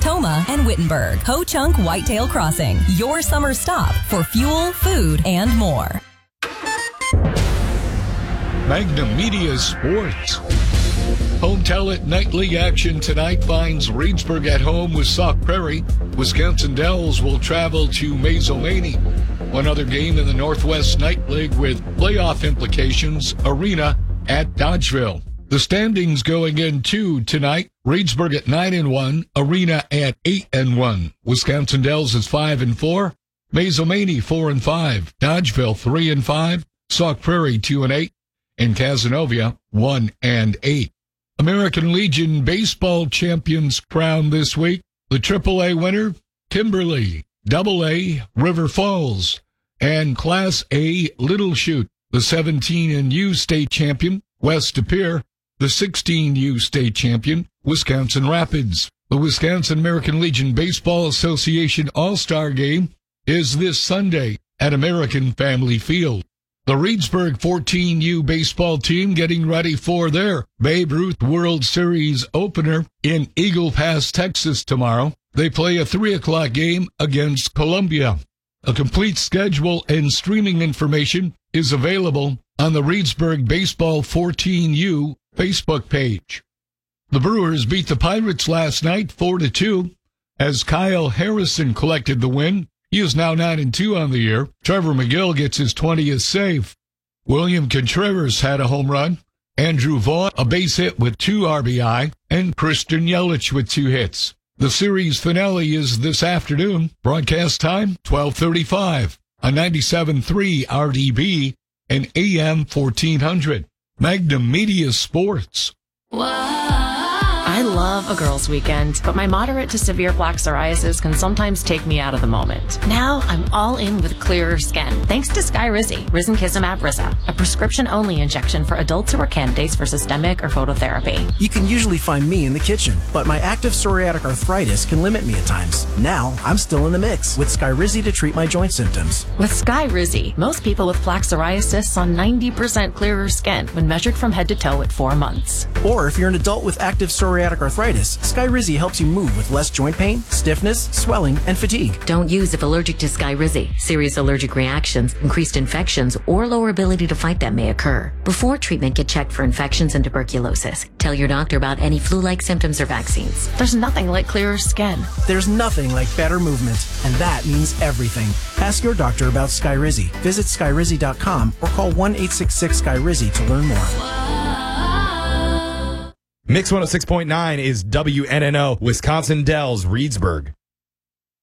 Tomah, and Wittenberg. Ho-Chunk Whitetail Crossing, your summer stop for fuel, food, and more. Magnum Media Sports. Home Talent Night League action tonight finds Reedsburg at home with Sauk Prairie. Wisconsin Dells will travel to Mazomanie. One other game in the Northwest Night League with playoff implications, Arena at Dodgeville. The standings going into tonight, Reedsburg at 9-1, Arena at 8-1. Wisconsin Dells is 5-4, Mazomanie 4-5, Dodgeville 3-5, Sauk Prairie 2-8, and Cazenovia 1-8. American Legion baseball champions crowned this week. The AAA winner, Kimberly, AA, River Falls, and Class A, Little Chute. The 17U state champion, West De Pere. The 16U state champion, Wisconsin Rapids. The Wisconsin American Legion Baseball Association All-Star Game is this Sunday at American Family Field. The Reedsburg 14U baseball team getting ready for their Babe Ruth World Series opener in Eagle Pass, Texas tomorrow. They play a 3 o'clock game against Columbia. A complete schedule and streaming information is available on the Reedsburg Baseball 14U Facebook page. The Brewers beat the Pirates last night 4-2 as Kyle Harrison collected the win. He is now 9-2 on the year. Trevor McGill gets his 20th save. William Contreras had a home run. Andrew Vaughn a base hit with 2 RBI, and Christian Yelich with 2 hits. The series finale is this afternoon. Broadcast time 12:35 on 97.3 RDB and AM 1400. Magnum Media Sports. I love a girls' weekend, but my moderate to severe plaque psoriasis can sometimes take me out of the moment. Now I'm all in with clearer skin, thanks to Skyrizi, Risankizumab Risa, a prescription-only injection for adults who are candidates for systemic or phototherapy. You can usually find me in the kitchen, but my active psoriatic arthritis can limit me at times. Now I'm still in the mix with Skyrizi to treat my joint symptoms. With Skyrizi, most people with plaque psoriasis saw 90% clearer skin when measured from head to toe at 4 months. Or if you're an adult with active psoriatic arthritis, Skyrizi helps you move with less joint pain, stiffness, swelling, and fatigue. Don't use if allergic to Skyrizi. Serious allergic reactions, increased infections, or lower ability to fight them may occur. Before treatment, get checked for infections and tuberculosis. Tell your doctor about any flu-like symptoms or vaccines. There's nothing like clearer skin. There's nothing like better movement, and that means everything. Ask your doctor about Skyrizi. Visit Skyrizi.com or call 1-866-SKYRIZI to learn more. Mix 106.9 is WNNO, Wisconsin Dells, Reedsburg.